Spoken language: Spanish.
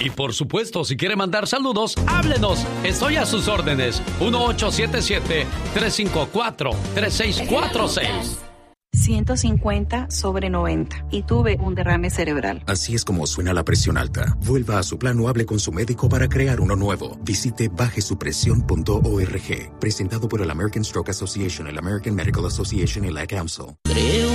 Y por supuesto, si quiere mandar saludos, háblenos. Estoy a sus órdenes. 1877-354-3646. 150/90 y tuve un derrame cerebral. Así es como suena la presión alta. Vuelva a su plan o hable con su médico para crear uno nuevo. Visite bajesupresión.org. Presentado por el American Stroke Association, el American Medical Association y la Council.